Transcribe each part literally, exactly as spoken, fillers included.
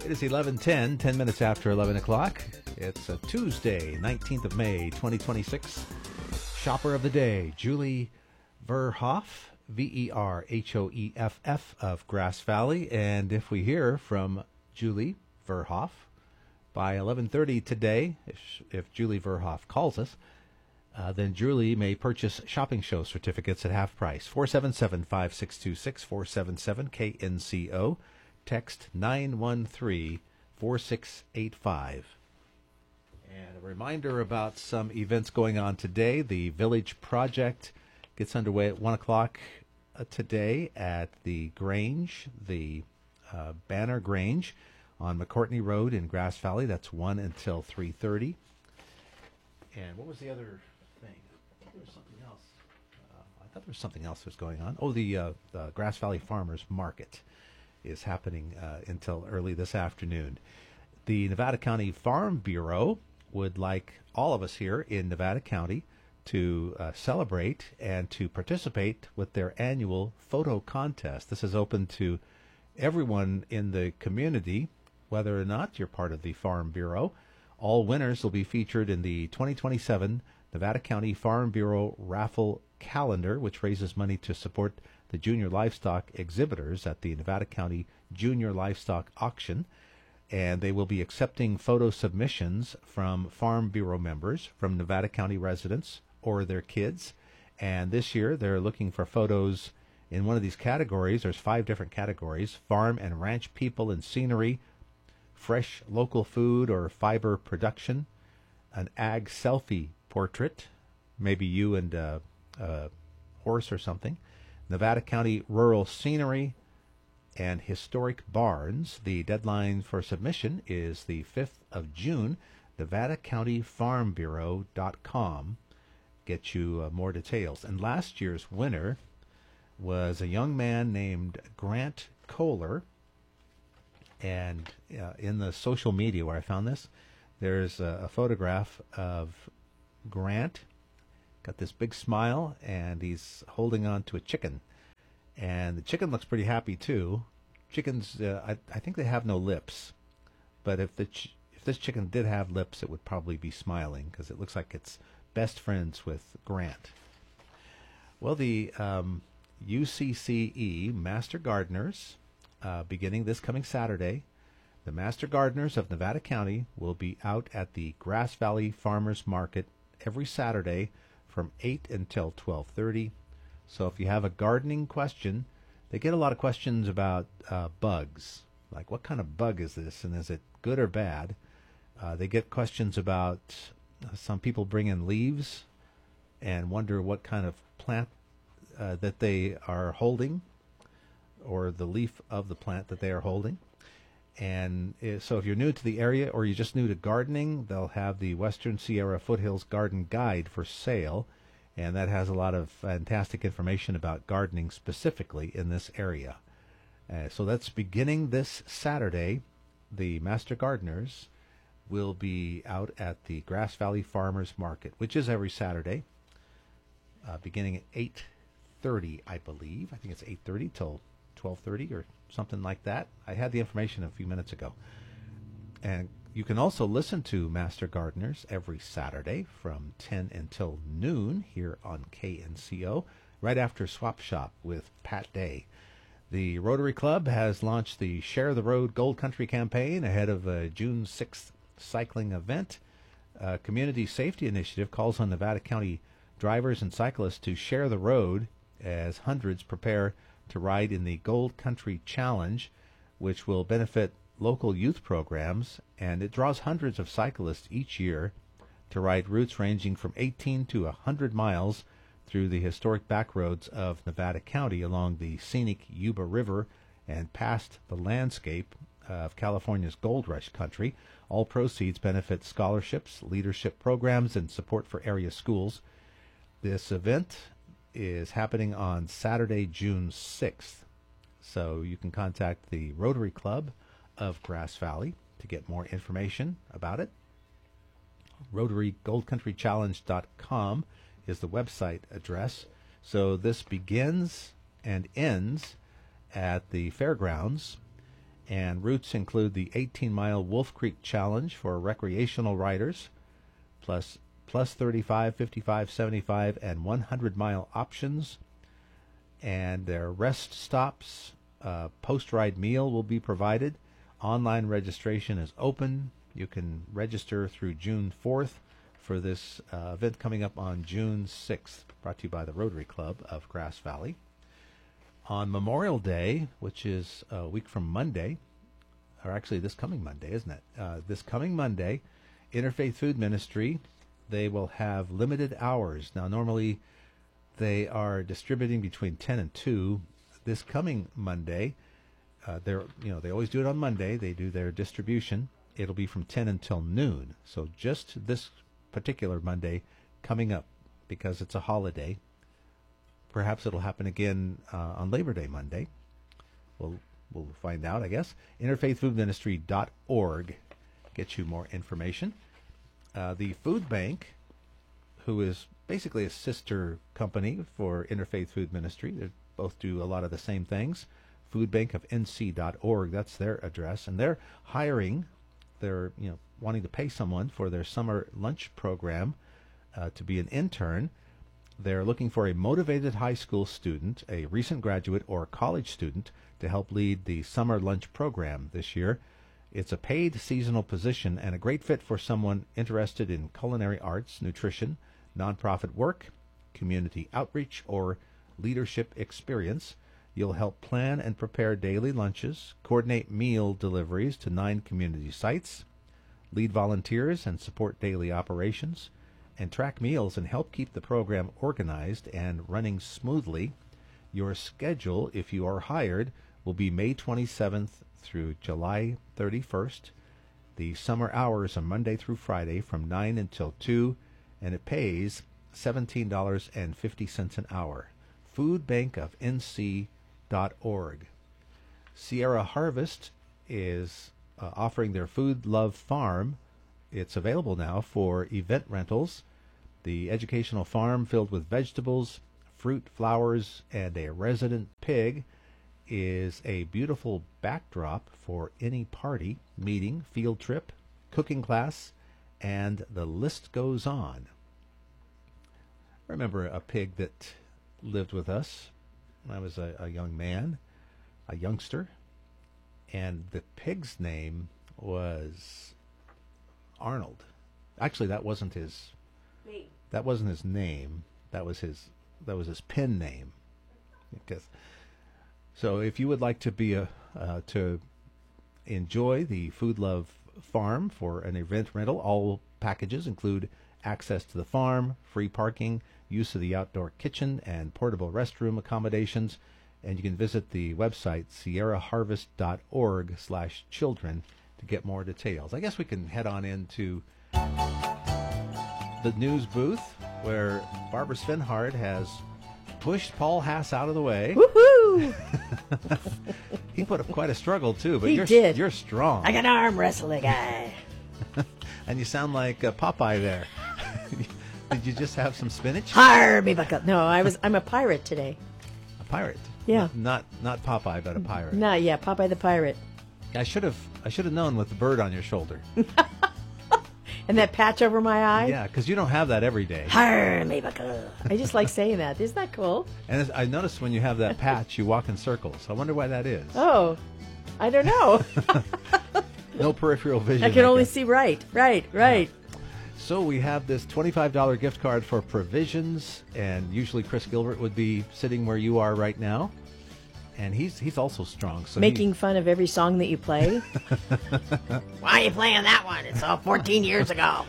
It is eleven ten, ten minutes after eleven o'clock. It's a Tuesday, nineteenth of May, twenty twenty-six. Shopper of the day, Julie Verhoff, V E R H O E F F of Grass Valley. And if we hear from Julie Verhoff by eleven thirty today, if, if Julie Verhoff calls us, uh, then Julie may purchase shopping show certificates at half price. four seven seven, five six two six, four seven seven, K N C O. Text nine one three, four six eight five. And a reminder about some events going on today. The Village Project gets underway at one o'clock uh, today at the Grange, the uh, Banner Grange on McCourtney Road in Grass Valley. That's one until three thirty. And what was the other thing? I thought there was something else. Uh, I thought there was something else that was going on. Oh, the, uh, the Grass Valley Farmers Market is happening uh, until early this afternoon. The Nevada County Farm Bureau would like all of us here in Nevada County to uh, celebrate and to participate with their annual photo contest. This is open to everyone in the community, whether or not you're part of the Farm Bureau. All winners will be featured in the twenty twenty-seven Nevada County Farm Bureau raffle calendar, which raises money to support the junior livestock exhibitors at the Nevada County Junior Livestock Auction. And they will be accepting photo submissions from Farm Bureau members, from Nevada County residents, or their kids. And this year they're looking for photos in one of these categories. There's five different categories: farm and ranch people and scenery, fresh local food or fiber production, an ag selfie portrait, maybe you and a, a horse or something, Nevada County rural scenery, and historic barns. The deadline for submission is the fifth of June. Nevada County Farm Bureau dot com. Get you uh, more details. And last year's winner was a young man named Grant Kohler. And uh, in the social media where I found this, there's a, a photograph of Grant. Got this big smile, and he's holding on to a chicken. And the chicken looks pretty happy, too. Chickens, uh, I, I think they have no lips. But if the ch- if this chicken did have lips, it would probably be smiling, because it looks like it's best friends with Grant. Well, the um, U C C E Master Gardeners, uh, beginning this coming Saturday, the Master Gardeners of Nevada County will be out at the Grass Valley Farmers Market every Saturday from eight until twelve thirty. So if you have a gardening question, they get a lot of questions about uh, bugs, like what kind of bug is this, and is it good or bad? Uh, they get questions about, uh, some people bring in leaves and wonder what kind of plant uh, that they are holding, or the leaf of the plant that they are holding. And uh, so if you're new to the area or you're just new to gardening, they'll have the Western Sierra Foothills Garden Guide for sale. And that has a lot of fantastic information about gardening specifically in this area. Uh, so that's beginning this Saturday. The Master Gardeners will be out at the Grass Valley Farmers Market, which is every Saturday, uh, beginning at eight thirty, I believe. I think it's eight thirty till twelve thirty or something like that. I had the information a few minutes ago. And you can also listen to Master Gardeners every Saturday from ten until noon here on K N C O, right after Swap Shop with Pat Day. The Rotary Club has launched the Share the Road Gold Country campaign ahead of a June sixth cycling event. A community safety initiative calls on Nevada County drivers and cyclists to share the road as hundreds prepare to ride in the Gold Country Challenge, which will benefit local youth programs, and it draws hundreds of cyclists each year to ride routes ranging from eighteen to one hundred miles through the historic backroads of Nevada County along the scenic Yuba River and past the landscape of California's Gold Rush country. All proceeds benefit scholarships, leadership programs, and support for area schools. This event is happening on Saturday, June sixth. So you can contact the Rotary Club of Grass Valley to get more information about it. Rotary Gold Country Challenge dot com is the website address. So this begins and ends at the fairgrounds, And routes include the eighteen-mile Wolf Creek Challenge for recreational riders, plus plus thirty-five, fifty-five, seventy-five, and one hundred-mile options. And their rest stops, uh, post-ride meal will be provided. Online registration is open. You can register through June fourth for this uh, event coming up on June sixth, brought to you by the Rotary Club of Grass Valley. On Memorial Day, which is a week from Monday, or actually this coming Monday, isn't it? Uh, this coming Monday, Interfaith Food Ministry, they will have limited hours. Now, normally they are distributing between ten and two. This coming Monday, uh, they're you know they always do it on Monday. They do their distribution. It'll be from ten until noon. So just this particular Monday coming up, because it's a holiday. Perhaps it'll happen again uh, on Labor Day Monday. We'll we'll find out, I guess. interfaith food ministry dot org gets you more information. Uh, the Food Bank, who is basically a sister company for Interfaith Food Ministry, they both do a lot of the same things. food bank of n c dot org, that's their address, and they're hiring. They're you know wanting to pay someone for their summer lunch program uh, to be an intern. They're looking for a motivated high school student, a recent graduate, or college student to help lead the summer lunch program this year. It's a paid seasonal position and a great fit for someone interested in culinary arts, nutrition, nonprofit work, community outreach, or leadership experience. You'll help plan and prepare daily lunches, coordinate meal deliveries to nine community sites, lead volunteers and support daily operations, and track meals and help keep the program organized and running smoothly. Your schedule, if you are hired, will be May twenty-seventh through July thirty-first. The summer hours are Monday through Friday from nine until two, and it pays seventeen dollars and fifty cents an hour. food bank of n c dot org. Sierra Harvest is uh, offering their Food Love Farm. It's available now for event rentals. The educational farm filled with vegetables, fruit, flowers, and a resident pig is a beautiful backdrop for any party, meeting, field trip, cooking class, and the list goes on. I remember a pig that lived with us when I was a, a young man, a youngster, and the pig's name was Arnold. Actually, that wasn't his. Me. That wasn't his name. That was his. That was his pen name. Because, so, if you would like to be a uh, to enjoy the Food Love Farm for an event rental, all packages include access to the farm, free parking, use of the outdoor kitchen, and portable restroom accommodations. And you can visit the website sierra harvest dot org slash children to get more details. I guess we can head on into the news booth where Barbara Svenhard has pushed Paul Hass out of the way. Woohoo! He put up quite a struggle too, but he you're did. you're strong. I can arm wrestle a guy. And you sound like uh, Popeye there. Did you just have some spinach? Har me buck up. No, I was. I'm a pirate today. A pirate. Yeah. Not not Popeye, but a pirate. Not yeah, Popeye the pirate. I should have I should have known with the bird on your shoulder. And that patch over my eye. Yeah, because you don't have that every day. Har me buck up. I just like saying that. Isn't that cool? And as I noticed when you have that patch, you walk in circles. I wonder why that is. Oh, I don't know. No peripheral vision. I can only guess. see right, right, right. So we have this twenty-five dollars gift card for Provisions, and usually Chris Gilbert would be sitting where you are right now, and he's he's also strong. So Making he, fun of every song that you play. Why are you playing that one? It's all fourteen years ago.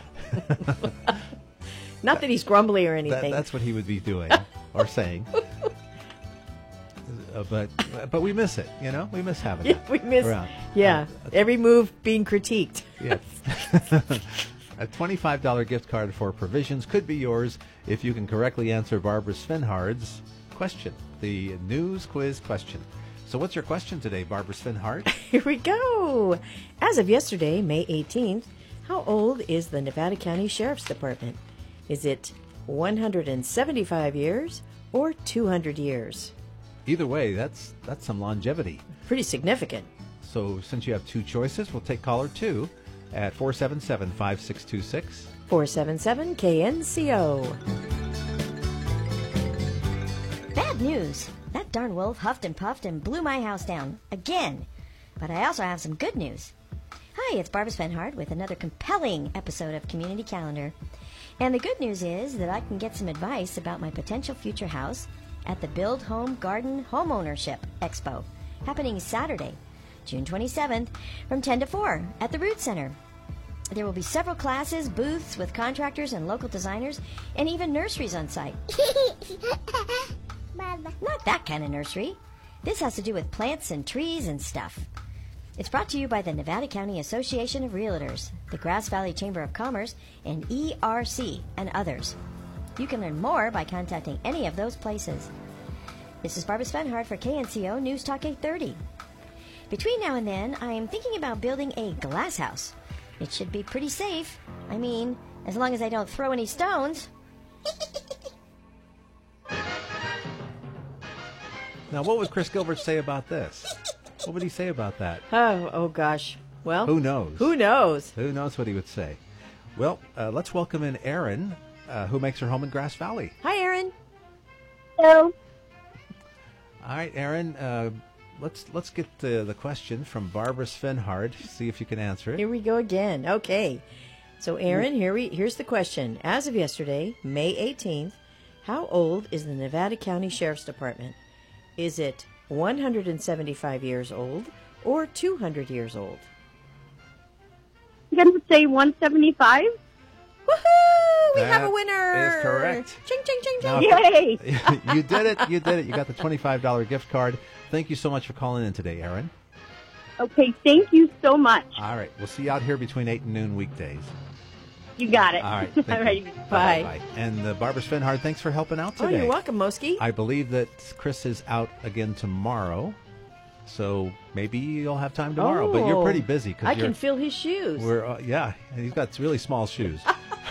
Not that he's grumbly or anything. That, that's what he would be doing or saying. Uh, but but we miss it, you know. We miss having yeah, it we miss. around. Yeah, uh, every move being critiqued. Yeah. A twenty-five dollars gift card for Provisions could be yours if you can correctly answer Barbara Svenhard's question, the news quiz question. So what's your question today, Barbara Svenhard? Here we go. As of yesterday, May eighteenth, how old is the Nevada County Sheriff's Department? Is it one hundred seventy-five years or two hundred years? Either way, that's that's some longevity. Pretty significant. So since you have two choices, we'll take caller two at four seven seven, five six two six. four seven seven K N C O. Bad news. That darn wolf huffed and puffed and blew my house down. Again. But I also have some good news. Hi, it's Barbara Svenhard with another compelling episode of Community Calendar. And the good news is that I can get some advice about my potential future house at the Build Home Garden Homeownership Expo, happening Saturday, June twenty-seventh, from ten to four at the Root Center. There will be several classes, booths with contractors and local designers, and even nurseries on site. Not that kind of nursery. This has to do with plants and trees and stuff. It's brought to you by the Nevada County Association of Realtors, the Grass Valley Chamber of Commerce, and E R C, and others. You can learn more by contacting any of those places. This is Barbara Svenhard for K N C O News Talk eight thirty. Between now and then, I am thinking about building a glass house. It should be pretty safe. I mean, as long as I don't throw any stones. Now, what would Chris Gilbert say about this? What would he say about that? Oh, oh gosh. Well, Who knows? Who knows? Who knows what he would say? Well, uh, let's welcome in Erin, uh, who makes her home in Grass Valley. Hi, Erin. Hello. All right, Erin, uh, let's let's get the, the question from Barbara Svenhard. See if you can answer it. Here we go again. Okay. So, Erin, here we here's the question. As of yesterday, May eighteenth, how old is the Nevada County Sheriff's Department? Is it one hundred seventy-five years old or two hundred years old? I'm going to say one seventy-five. Woohoo! We That have a winner. is correct. Ching, ching, ching, ching. Now, Yay! you did it. You did it. You got the twenty-five dollars gift card. Thank you so much for calling in today, Erin. Okay, thank you so much. All right. We'll see you out here between eight and noon weekdays. You got it. All right. Thank All you. right. Bye. Bye. And uh, Barbara Svenhard, thanks for helping out Oh, today. you're welcome, Moski. I believe that Chris is out again tomorrow, so maybe you'll have time tomorrow. But you're pretty busy. Cause I you're, can feel his shoes. We're uh, yeah, and he's got really small shoes.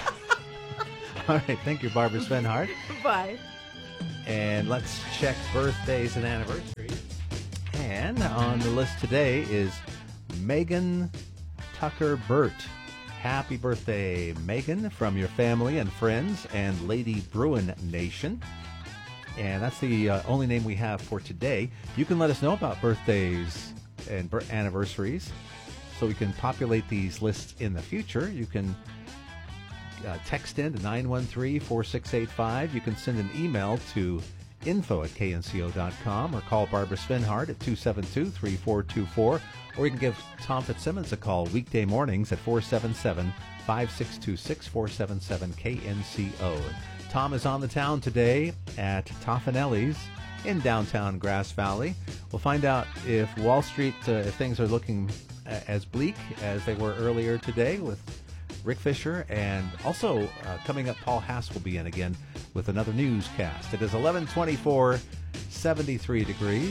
All right. Thank you, Barbara Svenhard. Bye. And let's check birthdays and anniversaries. And on the list today is Megan Tucker Burt. Happy birthday, Megan, from your family and friends and Lady Bruin Nation. And that's the uh, only name we have for today. You can let us know about birthdays and bir- anniversaries so we can populate these lists in the future. You can uh, text in to nine one three, four six eight five. You can send an email to info at k n c o dot com or call Barbara Svenhard at two seven two, three four two four. Or you can give Tom Fitzsimmons a call weekday mornings at four seven seven, five six two six, four seven seven K N C O. Tom is on the town today at Toffanelli's in downtown Grass Valley. We'll find out if Wall Street, uh, if things are looking uh, as bleak as they were earlier today with Rick Fisher. And also uh, coming up, Paul Hass will be in again with another newscast. It is eleven twenty-four, seventy-three degrees.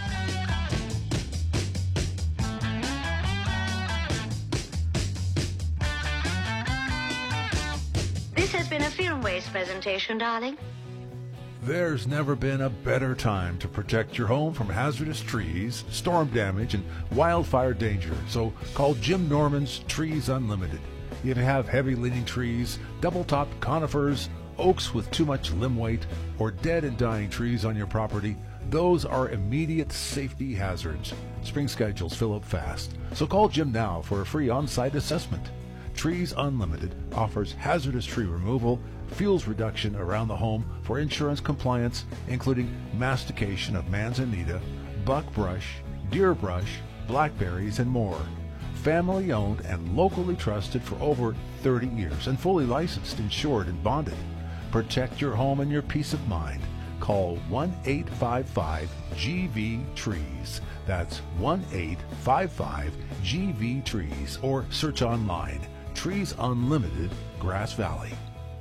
This has been a Film Waste presentation, darling. There's never been a better time to protect your home from hazardous trees, storm damage, and wildfire danger. So call Jim Norman's Trees Unlimited. If you have heavy-leaning trees, double-topped conifers, oaks with too much limb weight, or dead and dying trees on your property, those are immediate safety hazards. Spring schedules fill up fast. So call Jim now for a free on-site assessment. Trees Unlimited offers hazardous tree removal, fuels reduction around the home for insurance compliance, including mastication of manzanita, buckbrush, deer brush, blackberries, and more. Family owned and locally trusted for over thirty years and fully licensed, insured, and bonded. Protect your home and your peace of mind. Call one eight five five G V Trees. That's one eight five five G V Trees or search online. Trees Unlimited, Grass Valley.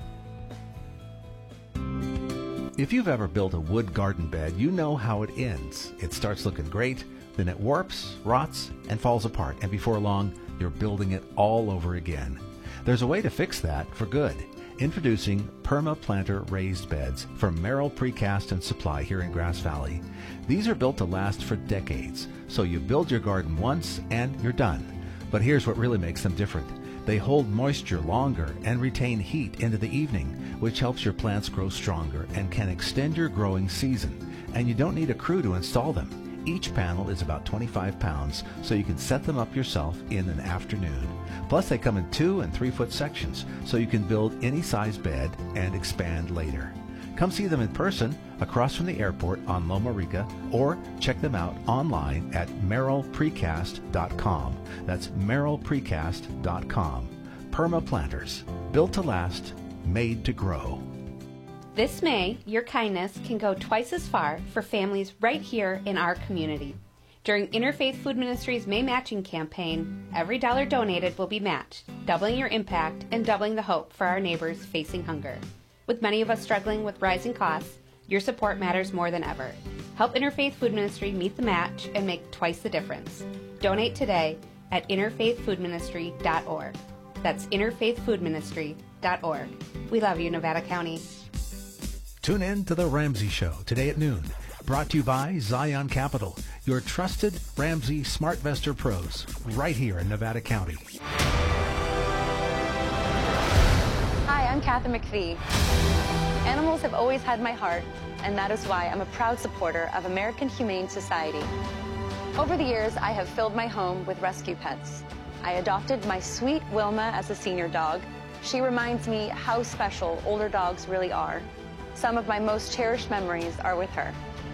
If you've ever built a wood garden bed, you know how it ends. It starts looking great, then it warps, rots, and falls apart, and before long, you're building it all over again. There's a way to fix that for good. Introducing PermaPlanter raised beds from Merrill Precast and Supply here in Grass Valley. These are built to last for decades, so you build your garden once and you're done. But here's what really makes them different. They hold moisture longer and retain heat into the evening, which helps your plants grow stronger and can extend your growing season. And you don't need a crew to install them. Each panel is about twenty-five pounds, so you can set them up yourself in an afternoon. Plus, they come in two and three foot sections, so you can build any size bed and expand later. Come see them in person across from the airport on Loma Rica, or check them out online at merrill precast dot com. That's merrill precast dot com. PermaPlanters, built to last, made to grow. This May, your kindness can go twice as far for families right here in our community. During Interfaith Food Ministry's May Matching Campaign, every dollar donated will be matched, doubling your impact and doubling the hope for our neighbors facing hunger. With many of us struggling with rising costs, your support matters more than ever. Help Interfaith Food Ministry meet the match and make twice the difference. Donate today at interfaith food ministry dot org. That's interfaith food ministry dot org. We love you, Nevada County. Tune in to The Ramsey Show today at noon. Brought to you by Zion Capital, your trusted Ramsey SmartVestor pros, right here in Nevada County. Hi, I'm Kathy McPhee. Animals have always had my heart, and that is why I'm a proud supporter of American Humane Society. Over the years, I have filled my home with rescue pets. I adopted my sweet Wilma as a senior dog. She reminds me how special older dogs really are. Some of my most cherished memories are with her.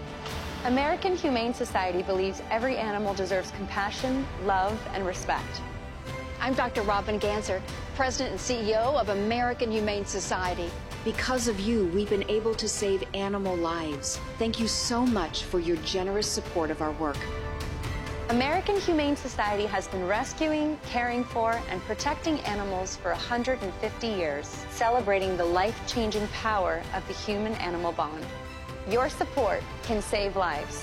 American Humane Society believes every animal deserves compassion, love, and respect. I'm Doctor Robin Ganser, President and C E O of American Humane Society. Because of you, we've been able to save animal lives. Thank you so much for your generous support of our work. American Humane Society has been rescuing, caring for, and protecting animals for one hundred fifty years, celebrating the life-changing power of the human-animal bond. Your support can save lives.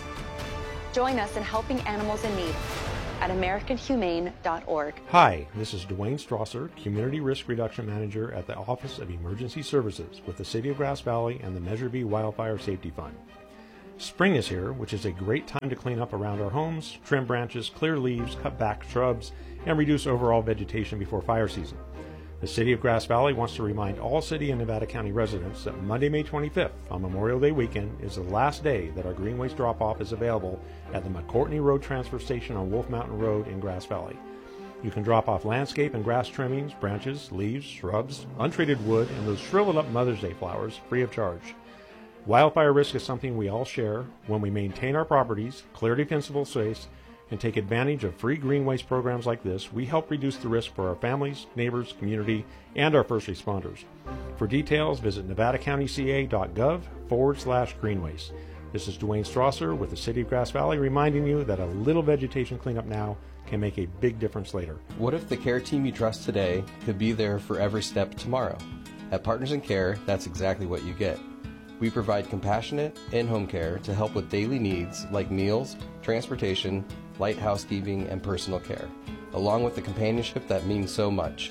Join us in helping animals in need at american humane dot org. Hi, this is Dwayne Strasser, Community Risk Reduction Manager at the Office of Emergency Services with the City of Grass Valley and the Measure B Wildfire Safety Fund. Spring is here, which is a great time to clean up around our homes, trim branches, clear leaves, cut back shrubs, and reduce overall vegetation before fire season. The City of Grass Valley wants to remind all City and Nevada County residents that Monday, May twenty-fifth, on Memorial Day weekend, is the last day that our green waste drop-off is available at the McCourtney Road Transfer Station on Wolf Mountain Road in Grass Valley. You can drop off landscape and grass trimmings, branches, leaves, shrubs, untreated wood, and those shriveled up Mother's Day flowers free of charge. Wildfire risk is something we all share. When we maintain our properties, clear defensible space, and take advantage of free green waste programs like this, we help reduce the risk for our families, neighbors, community, and our first responders. For details, visit nevadacountyca.gov forward slash green waste. This is Dwayne Strasser with the City of Grass Valley reminding you that a little vegetation cleanup now can make a big difference later. What if the care team you trust today could be there for every step tomorrow? At Partners in Care, that's exactly what you get. We provide compassionate, in-home care to help with daily needs like meals, transportation, light housekeeping, and personal care, along with the companionship that means so much.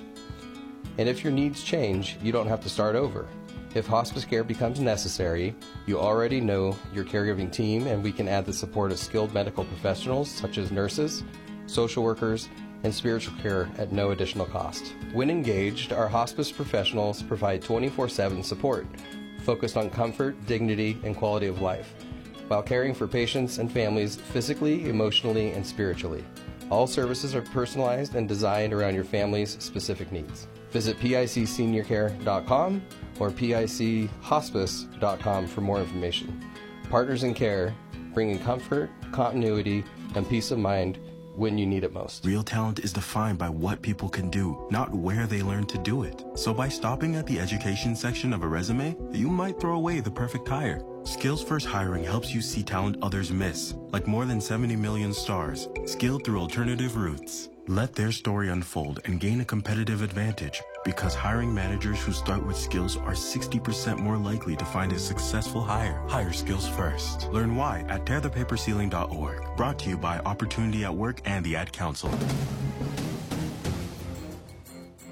And if your needs change, you don't have to start over. If hospice care becomes necessary, you already know your caregiving team, and we can add the support of skilled medical professionals such as nurses, social workers, and spiritual care at no additional cost. When engaged, our hospice professionals provide twenty-four seven support, focused on comfort, dignity, and quality of life, while caring for patients and families physically, emotionally, and spiritually. All services are personalized and designed around your family's specific needs. Visit pic senior care dot com or pic hospice dot com for more information. Partners in Care, bringing comfort, continuity, and peace of mind when you need it most. Real talent is defined by what people can do, not where they learn to do it. So by stopping at the education section of a resume, you might throw away the perfect hire. Skills First Hiring helps you see talent others miss, like more than seventy million stars, skilled through alternative routes. Let their story unfold and gain a competitive advantage, because hiring managers who start with skills are sixty percent more likely to find a successful hire. Hire skills first. Learn why at tear the paper ceiling dot org. Brought to you by Opportunity at Work and the Ad Council.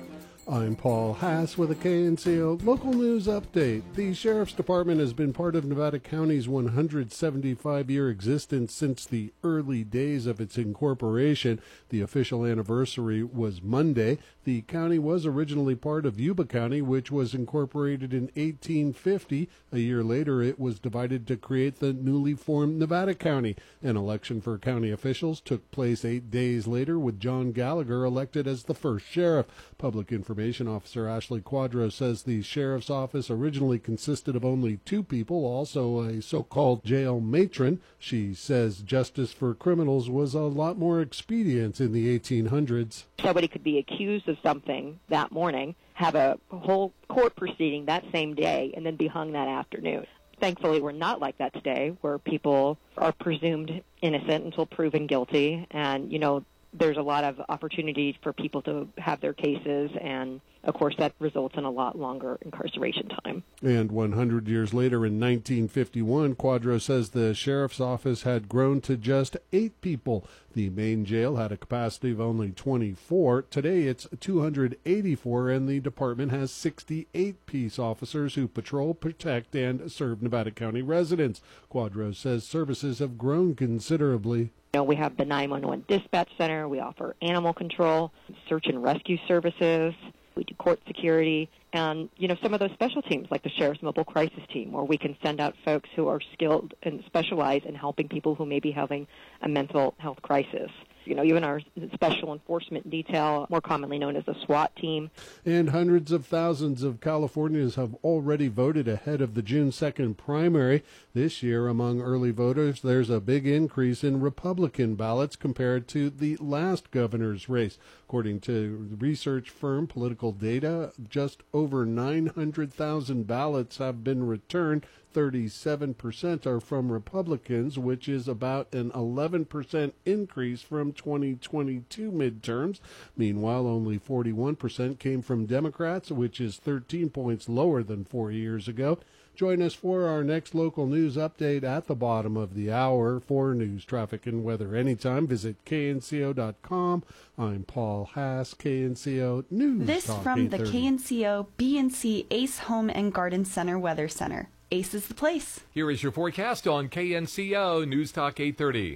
I'm Paul Haas with a K N C O local news update. The Sheriff's Department has been part of Nevada County's one hundred seventy-five year existence since the early days of its incorporation. The official anniversary was Monday. The county was originally part of Yuba County, which was incorporated in eighteen fifty. A year later, it was divided to create the newly formed Nevada County. An election for county officials took place eight days later, with John Gallagher elected as the first sheriff. Public Information Officer Ashley Quadro says the sheriff's office originally consisted of only two people, also a so-called jail matron. She says justice for criminals was a lot more expedient in the eighteen hundreds. Somebody could be accused of something that morning, have a whole court proceeding that same day, and then be hung that afternoon. Thankfully, we're not like that today, where people are presumed innocent until proven guilty, and, you know, there's a lot of opportunity for people to have their cases, and of course that results in a lot longer incarceration time. And one hundred years later, in nineteen fifty-one, Quadro says the sheriff's office had grown to just eight people. The main jail had a capacity of only twenty-four. Today it's two hundred eighty-four, and the department has sixty-eight peace officers who patrol, protect, and serve Nevada County residents. Quadro says services have grown considerably. You know, we have the nine one one dispatch center. We offer animal control, search and rescue services. We do court security. And, you know, some of those special teams, like the Sheriff's Mobile Crisis Team, where we can send out folks who are skilled and specialize in helping people who may be having a mental health crisis. You know, even our Special Enforcement Detail, more commonly known as the SWAT team. And hundreds of thousands of Californians have already voted ahead of the June second primary. This year, among early voters, there's a big increase in Republican ballots compared to the last governor's race. According to research firm Political Data, just over nine hundred thousand ballots have been returned. thirty-seven percent are from Republicans, which is about an eleven percent increase from twenty twenty-two midterms. Meanwhile, only forty-one percent came from Democrats, which is thirteen points lower than four years ago. Join us for our next local news update at the bottom of the hour. For news, traffic, and weather anytime, visit K N C O dot com. I'm Paul Haas, K N C O News This Talk from the eight thirty. K N C O B and C Ace Home and Garden Center Weather Center. Ace is the place. Here is your forecast on K N C O News Talk eight thirty.